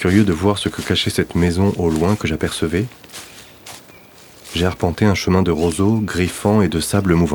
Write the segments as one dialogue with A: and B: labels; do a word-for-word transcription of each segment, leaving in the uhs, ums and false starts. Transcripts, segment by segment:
A: Curieux de voir ce que cachait cette maison au loin que j'apercevais, j'ai arpenté un chemin de roseaux, griffants et de sable mouvant.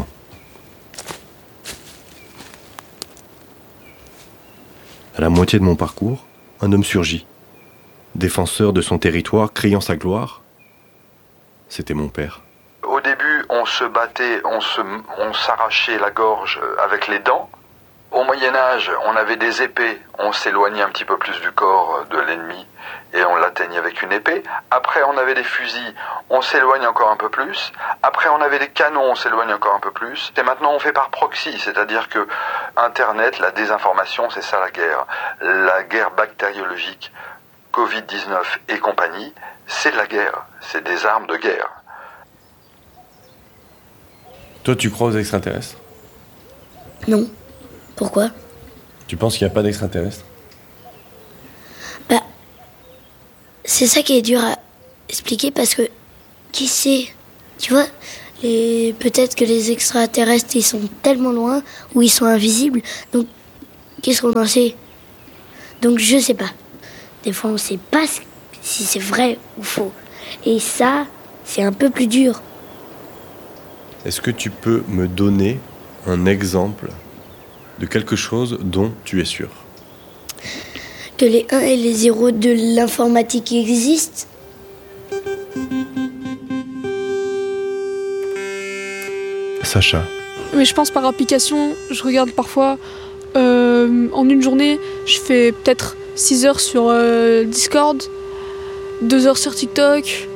A: À la moitié de mon parcours, un homme surgit, défenseur de son territoire, criant sa gloire. C'était mon père.
B: Au début, on se battait, on se, on s'arrachait la gorge avec les dents. Au Moyen-Âge, on avait des épées, on s'éloignait un petit peu plus du corps de l'ennemi et on l'atteignait avec une épée. Après, on avait des fusils, on s'éloigne encore un peu plus. Après, on avait des canons, on s'éloigne encore un peu plus. Et maintenant, on fait par proxy, c'est-à-dire que Internet, la désinformation, c'est ça la guerre. La guerre bactériologique, covid dix-neuf et compagnie, c'est de la guerre, c'est des armes de guerre.
C: Toi, tu crois aux extraterrestres ?
D: Non. Pourquoi ?
C: Tu penses qu'il n'y a pas d'extraterrestres ?
D: Bah, c'est ça qui est dur à expliquer parce que, qui sait ? Tu vois, les... peut-être que les extraterrestres, ils sont tellement loin ou ils sont invisibles, donc qu'est-ce qu'on en sait ? Donc je sais pas. Des fois, on sait pas si c'est vrai ou faux. Et ça, c'est un peu plus dur.
C: Est-ce que tu peux me donner un exemple de quelque chose dont tu es sûr ?
D: Que les un et les zéro de l'informatique existent ?
A: Sacha.
E: Mais je pense par application, je regarde parfois, euh, en une journée, je fais peut-être six heures sur euh, Discord, deux heures sur TikTok.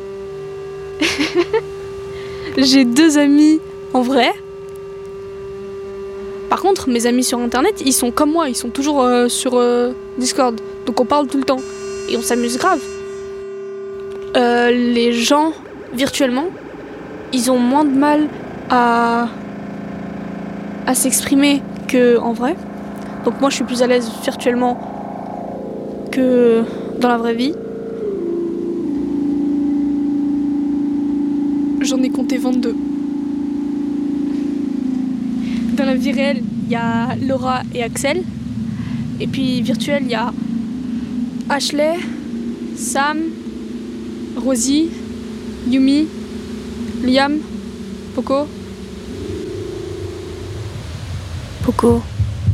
E: J'ai deux amis en vrai. Par contre, mes amis sur Internet, ils sont comme moi, ils sont toujours euh, sur euh, Discord. Donc on parle tout le temps. Et on s'amuse grave. Euh, les gens, virtuellement, ils ont moins de mal à, à s'exprimer qu'en vrai. Donc moi, je suis plus à l'aise virtuellement que dans la vraie vie. J'en ai compté vingt-deux. Dans la vie réelle, il y a Laura et Axel. Et puis virtuel, il y a Ashley, Sam, Rosie, Yumi, Liam, Poco.
D: Poco.